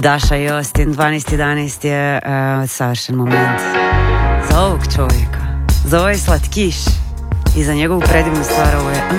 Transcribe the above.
Daša i Austin, 12.11 je savršen moment za ovog čovjeka, za ovaj slatkiš i za njegovu predivnu stvar. Ovo je